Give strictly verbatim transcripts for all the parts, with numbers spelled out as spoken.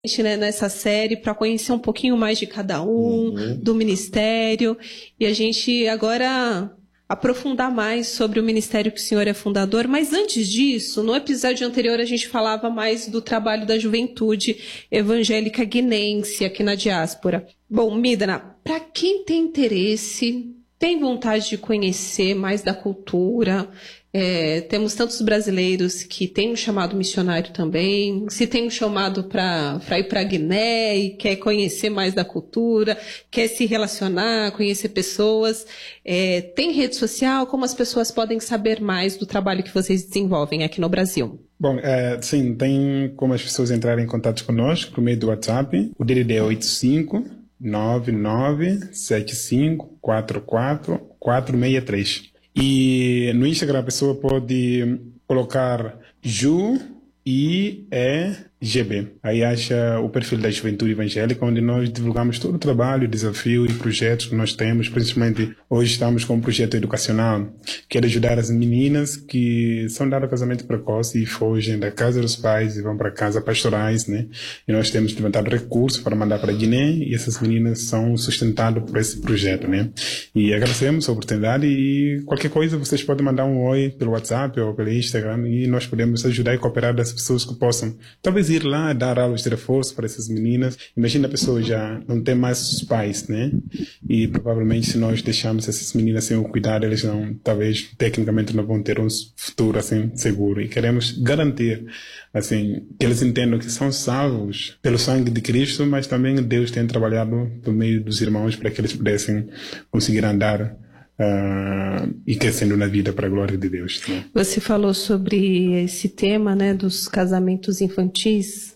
Né, nessa série para conhecer um pouquinho mais de cada um, uhum. do ministério, e a gente agora aprofundar mais sobre o ministério que o senhor é fundador. Mas antes disso, no episódio anterior a gente falava mais do trabalho da juventude evangélica guinense aqui na diáspora. Bom, Midna, para quem tem interesse, tem vontade de conhecer mais da cultura, É, temos tantos brasileiros que têm um chamado missionário também, se tem um chamado para ir para a Guiné e quer conhecer mais da cultura, quer se relacionar, conhecer pessoas, é, tem rede social? Como as pessoas podem saber mais do trabalho que vocês desenvolvem aqui no Brasil? Bom, é, sim, tem como as pessoas entrarem em contato conosco por meio do WhatsApp. O D D D é oito cinco nove nove sete cinco quatro quatro quatro seis três. E no Instagram a pessoa pode colocar Ju I E G B. Aí acha o perfil da Juventude Evangélica, onde nós divulgamos todo o trabalho, desafio e projetos que nós temos. Principalmente hoje estamos com um projeto educacional que é de ajudar as meninas que são dadas a casamento precoce e fogem da casa dos pais e vão para casa pastorais, né? E nós temos levantado recursos para mandar para a Guiné e essas meninas são sustentadas por esse projeto, né? E agradecemos a oportunidade e qualquer coisa vocês podem mandar um oi pelo WhatsApp ou pelo Instagram e nós podemos ajudar e cooperar das pessoas que possam talvez ir lá dar aulas de reforço para essas meninas. Imagina a pessoa já não tem mais os pais, né? E provavelmente se nós deixarmos essas meninas sem o cuidado, elas não, talvez tecnicamente não vão ter um futuro assim seguro. E queremos garantir assim que eles entendam que são salvos pelo sangue de Cristo, mas também Deus tem trabalhado por meio dos irmãos para que eles pudessem conseguir andar Uh, e crescendo na vida para a glória de Deus. Né? Você falou sobre esse tema, né, dos casamentos infantis,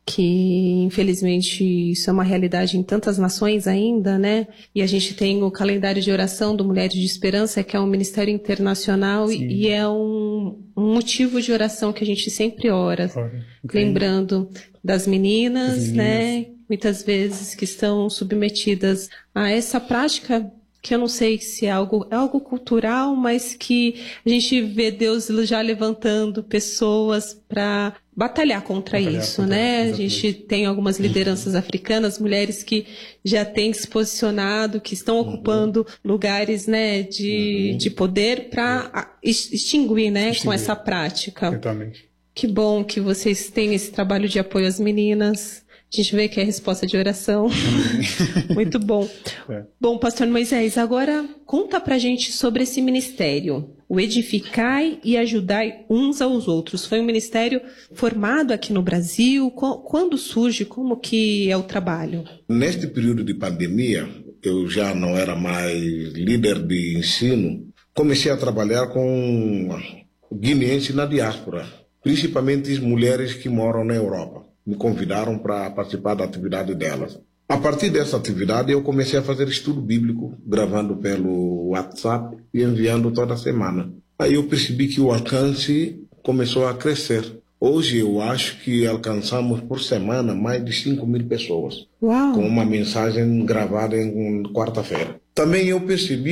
que infelizmente isso é uma realidade em tantas nações ainda, né? E a gente tem o calendário de oração do Mulheres de Esperança, que é um ministério internacional e, e é um, um motivo de oração que a gente sempre ora, okay. Lembrando das meninas, das meninas, né? Muitas vezes que estão submetidas a essa prática que eu não sei se é algo, é algo cultural, mas que a gente vê Deus já levantando pessoas para batalhar contra batalhar isso, contra, né? Exatamente. A gente tem algumas lideranças uhum. africanas, mulheres que já têm se posicionado, que estão uhum. ocupando lugares, né, de, uhum. de poder para é. extinguir, né, extinguir. com essa prática. Exatamente. Que bom que vocês têm esse trabalho de apoio às meninas. A gente vê que é resposta de oração. Muito bom. É. Bom, pastor Moisés, agora conta pra gente sobre esse ministério. O Edificai e Ajudai uns aos outros. Foi um ministério formado aqui no Brasil. Quando surge? Como que é o trabalho? Neste período de pandemia, eu já não era mais líder de ensino. Comecei a trabalhar com guineenses na diáspora, principalmente as mulheres que moram na Europa. Me convidaram para participar da atividade delas. A partir dessa atividade, eu comecei a fazer estudo bíblico, gravando pelo WhatsApp e enviando toda semana. Aí eu percebi que o alcance começou a crescer. Hoje eu acho que alcançamos por semana mais de cinco mil pessoas. Uau. Com uma mensagem gravada em quarta-feira. Também eu percebi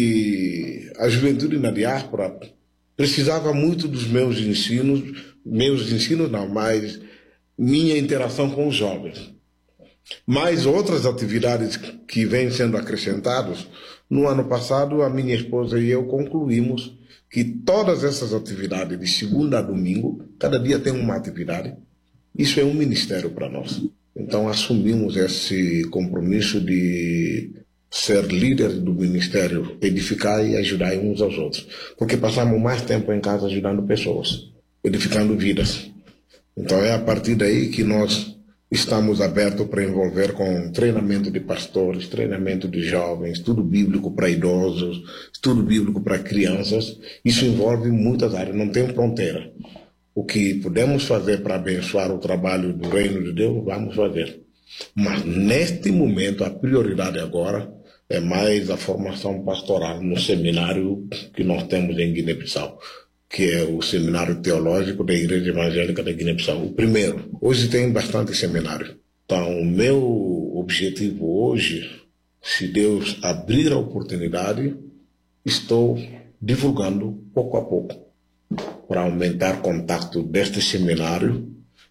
que a juventude na diáspora precisava muito dos meus ensinos, meus ensinos não, mas minha interação com os jovens. Mais outras atividades que vêm sendo acrescentadas. No ano passado, a minha esposa e eu concluímos que todas essas atividades, de segunda a domingo, cada dia tem uma atividade. Isso é um ministério para nós. Então, assumimos esse compromisso de ser líder do ministério, edificar e ajudar uns aos outros. Porque passamos mais tempo em casa ajudando pessoas, edificando vidas. Então é a partir daí que nós estamos abertos para envolver com treinamento de pastores, treinamento de jovens, estudo bíblico para idosos, estudo bíblico para crianças. Isso envolve muitas áreas, não tem fronteira. O que podemos fazer para abençoar o trabalho do reino de Deus, vamos fazer. Mas neste momento a prioridade agora é mais a formação pastoral no seminário que nós temos em Guiné-Bissau, que é o Seminário Teológico da Igreja Evangélica da Guiné-Bissau. O primeiro. Hoje tem bastante seminário. Então, o meu objetivo hoje, se Deus abrir a oportunidade, estou divulgando pouco a pouco para aumentar contato deste seminário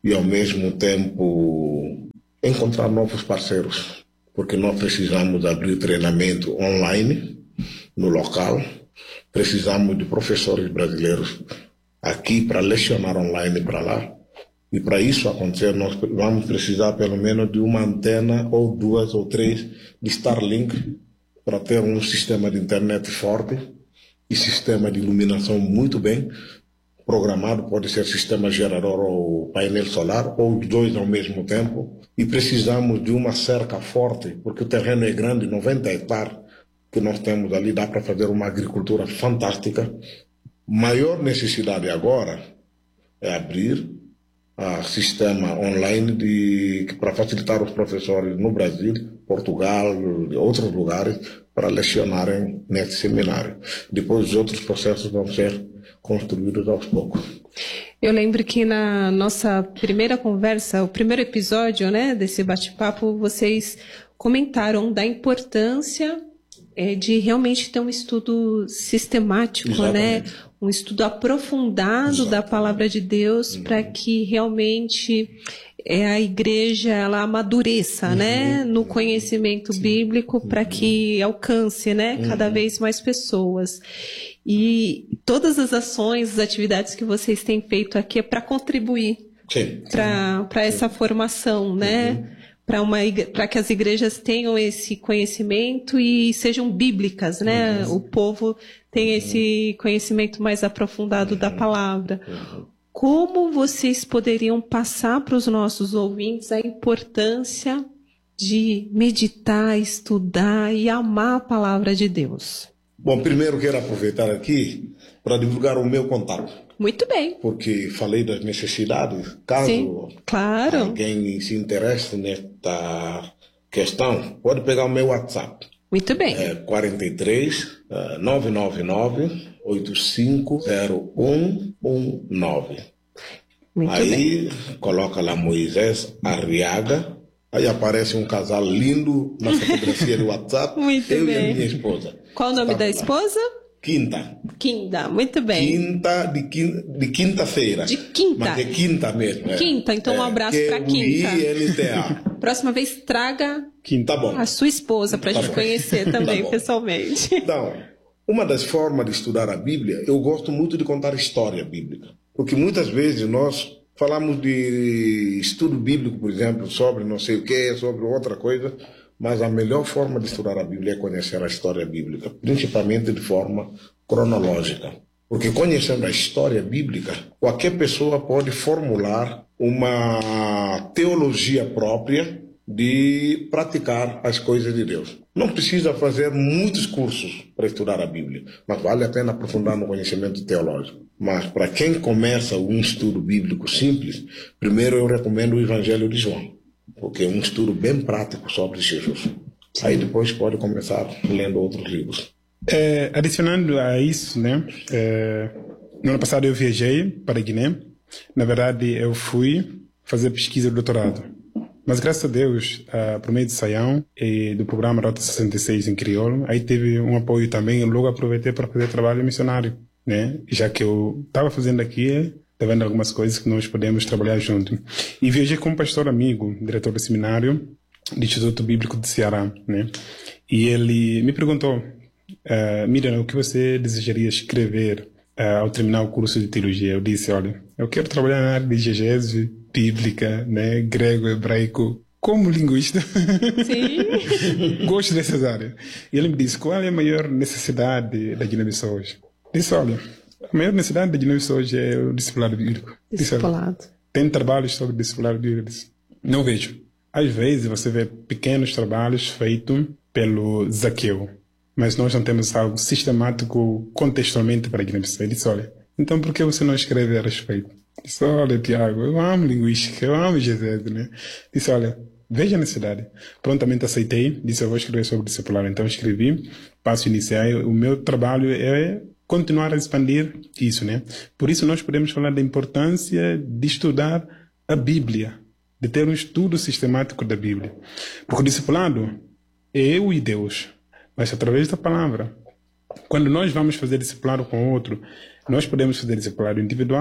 e, ao mesmo tempo, encontrar novos parceiros, porque nós precisamos abrir treinamento online no local, precisamos de professores brasileiros aqui para lecionar online para lá. E para isso acontecer, nós vamos precisar pelo menos de uma antena ou duas ou três de Starlink para ter um sistema de internet forte e sistema de iluminação muito bem programado. Pode ser sistema gerador ou painel solar, ou os dois ao mesmo tempo. E precisamos de uma cerca forte, porque o terreno é grande, noventa hectares que nós temos ali, dá para fazer uma agricultura fantástica. Maior necessidade agora é abrir a sistema online de, para facilitar os professores no Brasil, Portugal e outros lugares para lecionarem nesse seminário. Depois os outros processos vão ser construídos aos poucos. Eu lembro que na nossa primeira conversa, o primeiro episódio, né, desse bate-papo, vocês comentaram da importância é, de realmente ter um estudo sistemático, Exatamente. né? Um estudo aprofundado Exatamente. da palavra de Deus uhum. para que realmente é, a igreja ela amadureça, uhum. né, no conhecimento Sim. bíblico uhum. para que alcance, né, uhum. cada vez mais pessoas. E todas as ações, as atividades que vocês têm feito aqui é para contribuir para essa formação, né? Uhum. Para que as igrejas tenham esse conhecimento e sejam bíblicas, né? Uhum. O povo tem esse conhecimento mais aprofundado uhum. da palavra. Uhum. Como vocês poderiam passar para os nossos ouvintes a importância de meditar, estudar e amar a palavra de Deus? Bom, primeiro quero aproveitar aqui para divulgar o meu contato. Muito bem. Porque falei das necessidades. Caso Sim, claro. alguém se interesse nesta questão, pode pegar o meu WhatsApp. Muito bem. É quarenta e três, nove nove nove, oito cinco zero um um nove. Muito Aí bem. coloca lá Moisés Arriaga. Aí aparece um casal lindo na fotografia do WhatsApp. Muito eu bem. e a minha esposa. Qual o nome Estamos da lá. esposa? Quinta. Quinta, muito bem. Quinta de, quin, de quinta-feira. De quinta. Mas é quinta mesmo. É. Quinta, então um abraço é, para Quinta. I N T A. Próxima vez traga Quinta, tá bom. a sua esposa para a Tá gente bom. conhecer também Tá pessoalmente. Então, uma das formas de estudar a Bíblia, eu gosto muito de contar história bíblica. Porque muitas vezes nós falamos de estudo bíblico, por exemplo, sobre não sei o que, sobre outra coisa, mas a melhor forma de estudar a Bíblia é conhecer a história bíblica, principalmente de forma cronológica. Porque conhecendo a história bíblica, qualquer pessoa pode formular uma teologia própria de praticar as coisas de Deus. Não precisa fazer muitos cursos para estudar a Bíblia, mas vale a pena aprofundar no conhecimento teológico. Mas para quem começa um estudo bíblico simples, primeiro eu recomendo o Evangelho de João, porque é um estudo bem prático sobre Jesus. Sim. Aí depois pode começar lendo outros livros. É, adicionando a isso, né? É, no ano passado eu viajei para a Guiné. Na verdade, eu fui fazer pesquisa de doutorado. Mas graças a Deus, uh, por meio de Saião e do programa Rota sessenta e seis em crioulo, aí teve um apoio também. Eu logo aproveitei para fazer trabalho missionário, né? Já que eu estava fazendo aqui, estava vendo algumas coisas que nós podemos trabalhar junto. E viajei com um pastor amigo, diretor do seminário do Instituto Bíblico de Ceará, né? E ele me perguntou, uh, Miriam, o que você desejaria escrever uh, ao terminar o curso de teologia? Eu disse, olha, eu quero trabalhar na área de exegese bíblica, né, grego, hebraico, como linguista. Sim. Gosto dessas áreas. E ele me disse, qual é a maior necessidade da Guiné-Bissau hoje? Disse, olha, a maior necessidade da Guiné-Bissau hoje é o discipulado bíblico. Discipulado. Disse, tem trabalhos sobre discipulado bíblico? Disse, não vejo. Às vezes você vê pequenos trabalhos feitos pelo Zaqueu, mas nós não temos algo sistemático contextualmente para a Guiné-Bissau. Ele disse, olha, então por que você não escreve a respeito? Disse, olha, Tiago, eu amo linguística, eu amo exegese, né? Disse, olha, veja a necessidade. Prontamente aceitei, disse, eu vou escrever sobre discipulado. Então escrevi, passo inicial. O meu trabalho é continuar a expandir isso, né? Por isso nós podemos falar da importância de estudar a Bíblia, de ter um estudo sistemático da Bíblia. Porque o discipulado é eu e Deus, mas através da palavra. Quando nós vamos fazer discipulado com outro, nós podemos fazer discipulado individual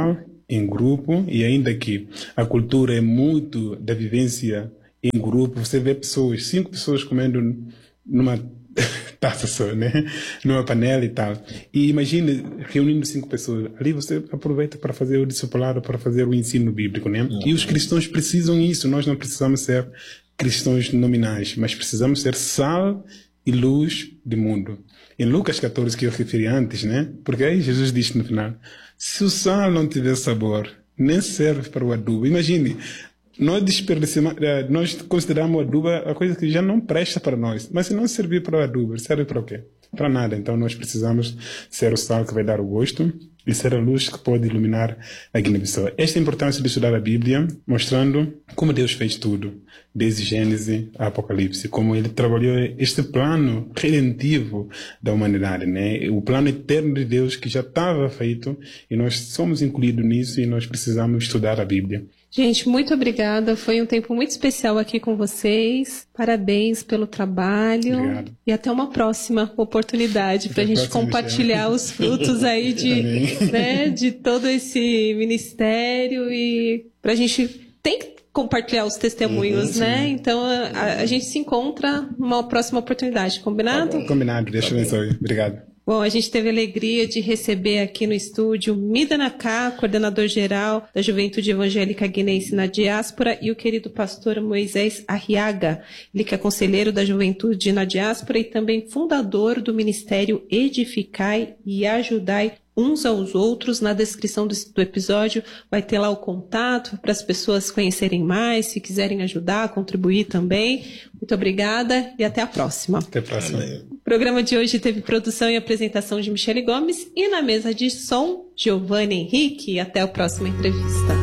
em grupo, e ainda que a cultura é muito da vivência em grupo, você vê pessoas, cinco pessoas comendo numa taça só, né? Numa panela e tal. E imagine reunindo cinco pessoas. Ali você aproveita para fazer o discipulado, para fazer o ensino bíblico, né? Uhum. E os cristãos precisam disso. Nós não precisamos ser cristãos nominais, mas precisamos ser sal e luz do mundo. Em Lucas catorze, que eu referi antes, né? Porque aí Jesus diz no final, se o sal não tiver sabor, nem serve para o adubo. Imagine, nós desperdicamos, nós consideramos o adubo a coisa que já não presta para nós. Mas se não servir para o adubo, serve para o quê? Para nada. Então nós precisamos ser o sal que vai dar o gosto e ser a luz que pode iluminar a pessoa. Esta é a importância de estudar a Bíblia, mostrando como Deus fez tudo, desde Gênesis a Apocalipse, como Ele trabalhou este plano redentivo da humanidade, né? O plano eterno de Deus que já estava feito e nós somos incluídos nisso e nós precisamos estudar a Bíblia. Gente, muito obrigada. Foi um tempo muito especial aqui com vocês. Parabéns pelo trabalho. Obrigado. E até uma próxima oportunidade para a gente compartilhar Michel. Os frutos aí de, né, de todo esse ministério e para a gente tem que compartilhar os testemunhos, uhum, né? Então a, a gente se encontra numa próxima oportunidade. Combinado? Tá Combinado. Deixa eu abençoe. Obrigado. Bom, a gente teve a alegria de receber aqui no estúdio Mida Naká, coordenador-geral da Juventude Evangélica Guinense na Diáspora, e o querido pastor Moisés Arriaga, ele que é conselheiro da Juventude na Diáspora e também fundador do Ministério Edificai e Ajudai uns aos outros. Na descrição do, do episódio vai ter lá o contato para as pessoas conhecerem mais, se quiserem ajudar, contribuir também. Muito obrigada e até a próxima. Até a próxima. O programa de hoje teve produção e apresentação de Michele Gomes e na mesa de som, Giovanni Henrique. Até a próxima entrevista.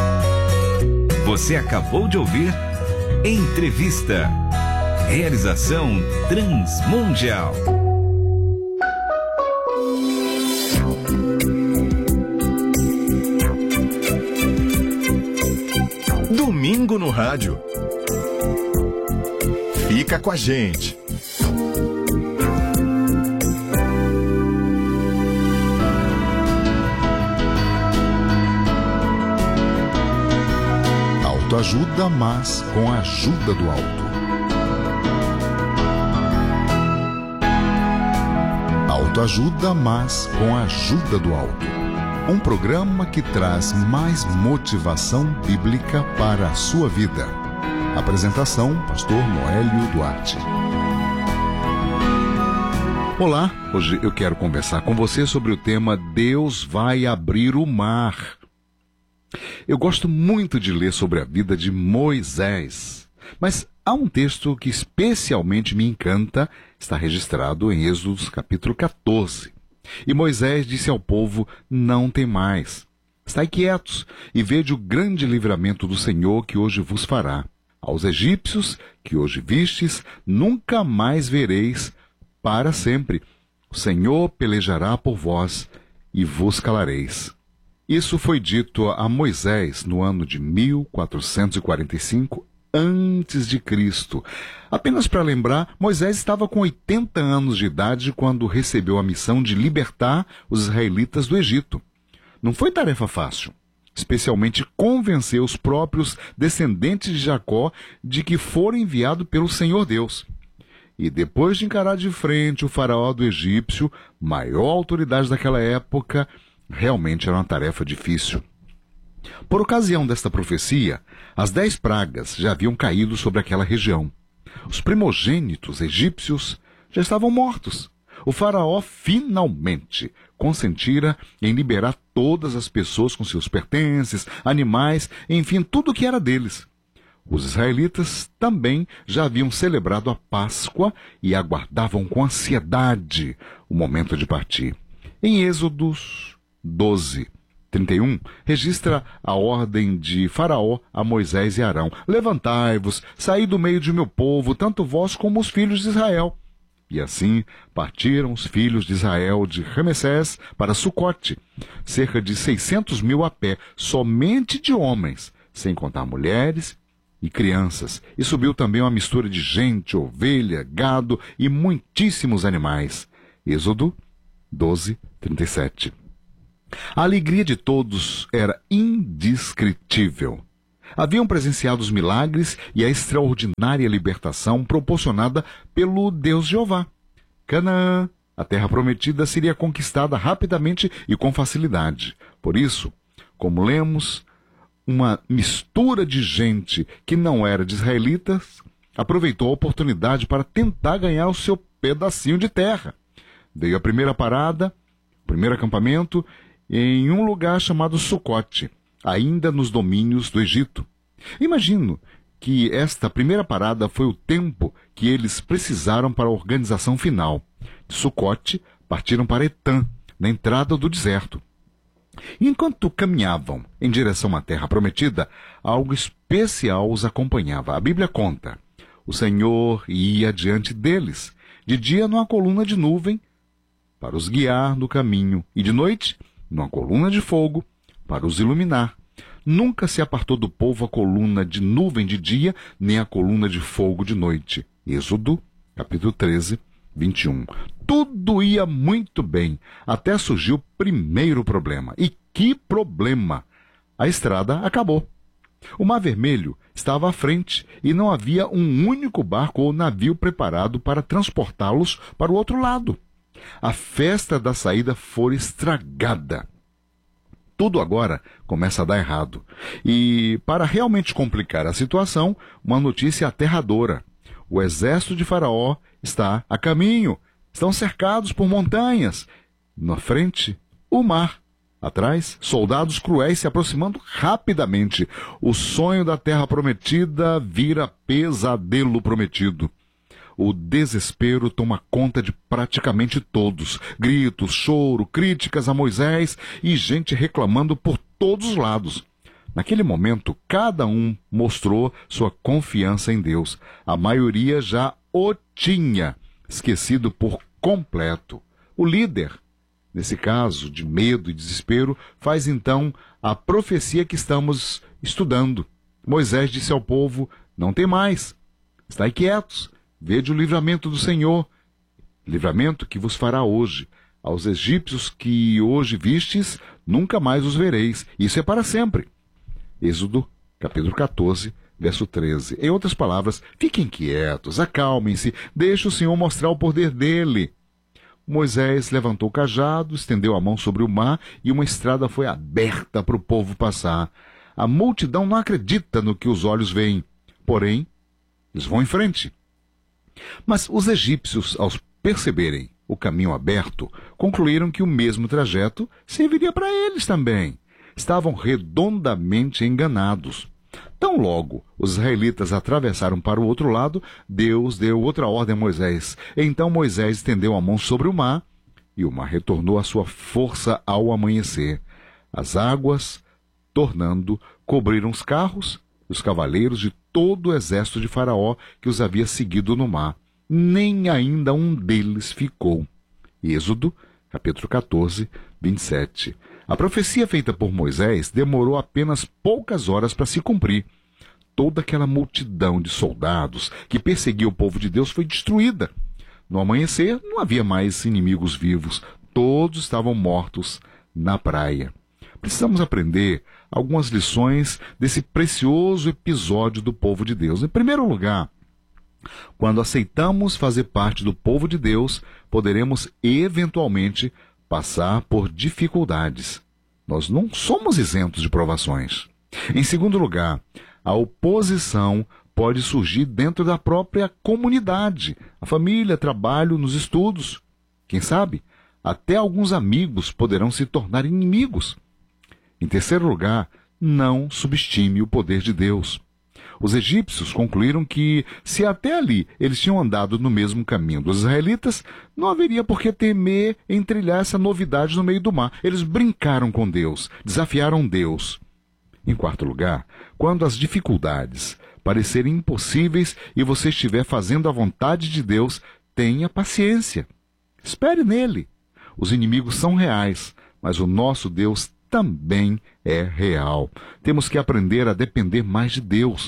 Você acabou de ouvir Entrevista. Realização Transmundial. Domingo no rádio. Fica com a gente. Autoajuda, mas com a ajuda do alto. Autoajuda, mas com a ajuda do alto. Um programa que traz mais motivação bíblica para a sua vida. Apresentação, pastor Noélio Duarte. Olá, hoje eu quero conversar com você sobre o tema Deus vai abrir o mar. Eu gosto muito de ler sobre a vida de Moisés, mas há um texto que especialmente me encanta, está registrado em Êxodo capítulo catorze. E Moisés disse ao povo, não temais, estai quietos e vede o grande livramento do Senhor que hoje vos fará. Aos egípcios que hoje vistes, nunca mais vereis para sempre. O Senhor pelejará por vós e vos calareis. Isso foi dito a Moisés no ano de mil quatrocentos e quarenta e cinco antes de Cristo. Apenas para lembrar, Moisés estava com oitenta anos de idade quando recebeu a missão de libertar os israelitas do Egito. Não foi tarefa fácil, especialmente convencer os próprios descendentes de Jacó de que foram enviados pelo Senhor Deus. E depois de encarar de frente o faraó do egípcio, maior autoridade daquela época, realmente era uma tarefa difícil. Por ocasião desta profecia, as dez pragas já haviam caído sobre aquela região. Os primogênitos egípcios já estavam mortos. O faraó finalmente consentira em liberar todas as pessoas com seus pertences, animais, enfim, tudo o que era deles. Os israelitas também já haviam celebrado a Páscoa e aguardavam com ansiedade o momento de partir. Em Êxodos doze, trinta e um, registra a ordem de Faraó a Moisés e Arão. Levantai-vos, saí do meio de meu povo, tanto vós como os filhos de Israel. E assim partiram os filhos de Israel de Ramessés para Sucote, cerca de seiscentos mil a pé, somente de homens, sem contar mulheres e crianças. E subiu também uma mistura de gente, ovelha, gado e muitíssimos animais. Êxodo doze, trinta e sete. A alegria de todos era indescritível. Haviam presenciado os milagres e a extraordinária libertação proporcionada pelo Deus Jeová. Canaã, a terra prometida, seria conquistada rapidamente e com facilidade. Por isso, como lemos, uma mistura de gente que não era de israelitas aproveitou a oportunidade para tentar ganhar o seu pedacinho de terra. Veio a primeira parada, o primeiro acampamento, em um lugar chamado Sucote, ainda nos domínios do Egito. Imagino que esta primeira parada foi o tempo que eles precisaram para a organização final. De Sucote, partiram para Etã, na entrada do deserto. Enquanto caminhavam em direção à terra prometida, algo especial os acompanhava. A Bíblia conta: o Senhor ia diante deles, de dia numa coluna de nuvem, para os guiar no caminho, e de noite, numa coluna de fogo, para os iluminar. Nunca se apartou do povo a coluna de nuvem de dia, nem a coluna de fogo de noite. Êxodo, capítulo treze, vinte e um. Tudo ia muito bem, até surgiu o primeiro problema. E que problema! A estrada acabou. O Mar Vermelho estava à frente e não havia um único barco ou navio preparado para transportá-los para o outro lado. A festa da saída foi estragada. Tudo agora começa a dar errado. E, para realmente complicar a situação, uma notícia aterradora. O exército de Faraó está a caminho. Estão cercados por montanhas. Na frente, o mar. Atrás, soldados cruéis se aproximando rapidamente. O sonho da terra prometida vira pesadelo prometido. O desespero toma conta de praticamente todos. Gritos, choro, críticas a Moisés e gente reclamando por todos os lados. Naquele momento, cada um mostrou sua confiança em Deus. A maioria já o tinha esquecido por completo. O líder, nesse caso de medo e desespero, faz então a profecia que estamos estudando. Moisés disse ao povo: não tem mais, estai quietos, vede o livramento do Senhor, livramento que vos fará hoje. Aos egípcios que hoje vistes, nunca mais os vereis. Isso é para sempre. Êxodo, capítulo quatorze, verso treze. Em outras palavras, fiquem quietos, acalmem-se, deixe o Senhor mostrar o poder dele. Moisés levantou o cajado, estendeu a mão sobre o mar e uma estrada foi aberta para o povo passar. A multidão não acredita no que os olhos veem, porém, eles vão em frente. Mas os egípcios, ao perceberem o caminho aberto, concluíram que o mesmo trajeto serviria para eles também. Estavam redondamente enganados. Tão logo os israelitas atravessaram para o outro lado, Deus deu outra ordem a Moisés. Então Moisés estendeu a mão sobre o mar, e o mar retornou à sua força ao amanhecer. As águas, tornando, cobriram os carros e os cavaleiros de todo o exército de Faraó que os havia seguido no mar. Nem ainda um deles ficou. Êxodo, capítulo quatorze, vinte e sete. A profecia feita por Moisés demorou apenas poucas horas para se cumprir. Toda aquela multidão de soldados que perseguia o povo de Deus foi destruída. No amanhecer, não havia mais inimigos vivos. Todos estavam mortos na praia. Precisamos aprender algumas lições desse precioso episódio do povo de Deus. Em primeiro lugar, quando aceitamos fazer parte do povo de Deus, poderemos eventualmente passar por dificuldades. Nós não somos isentos de provações. Em segundo lugar, a oposição pode surgir dentro da própria comunidade, a família, trabalho, nos estudos. Quem sabe, até alguns amigos poderão se tornar inimigos. Em terceiro lugar, não subestime o poder de Deus. Os egípcios concluíram que, se até ali eles tinham andado no mesmo caminho dos israelitas, não haveria por que temer em trilhar essa novidade no meio do mar. Eles brincaram com Deus, desafiaram Deus. Em quarto lugar, quando as dificuldades parecerem impossíveis e você estiver fazendo a vontade de Deus, tenha paciência. Espere nele. Os inimigos são reais, mas o nosso Deus também é real. Temos que aprender a depender mais de Deus.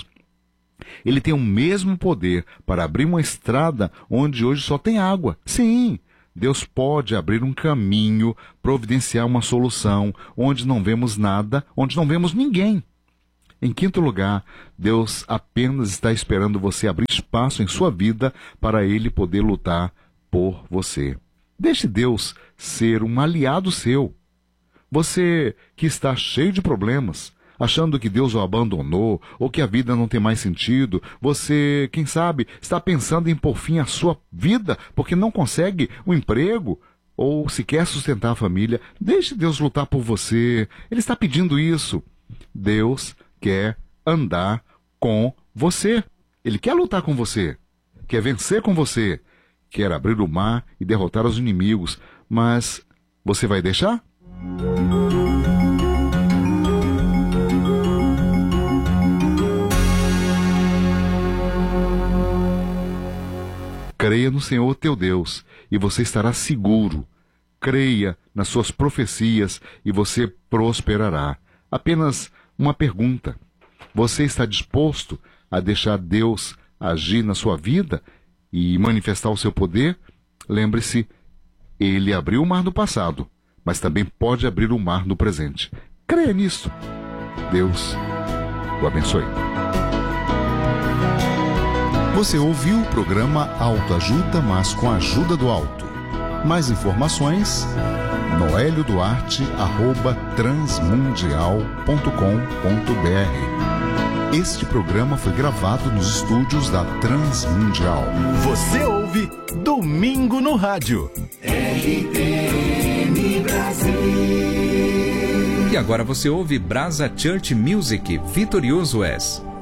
Ele tem o mesmo poder para abrir uma estrada onde hoje só tem água. Sim, Deus pode abrir um caminho, providenciar uma solução onde não vemos nada, onde não vemos ninguém. Em quinto lugar, Deus apenas está esperando você abrir espaço em sua vida para Ele poder lutar por você. Deixe Deus ser um aliado seu. Você que está cheio de problemas, achando que Deus o abandonou ou que a vida não tem mais sentido, você, quem sabe, está pensando em pôr fim à sua vida porque não consegue um emprego ou se quer sustentar a família, deixe Deus lutar por você. Ele está pedindo isso. Deus quer andar com você. Ele quer lutar com você, quer vencer com você, quer abrir o mar e derrotar os inimigos, mas você vai deixar? Creia no Senhor teu Deus e você estará seguro. Creia nas suas profecias e você prosperará. Apenas uma pergunta: você está disposto a deixar Deus agir na sua vida e manifestar o seu poder? Lembre-se, Ele abriu o mar no passado, mas também pode abrir o mar no presente. Creia nisso. Deus o abençoe. Você ouviu o programa Autoajuda, mas com a ajuda do alto. Mais informações, noelio duarte arroba transmundial ponto com ponto br. Este programa foi gravado nos estúdios da Transmundial. Você ouve Domingo no Rádio. R T M Brasil. E agora você ouve Brasa Church Music, Vitorioso És.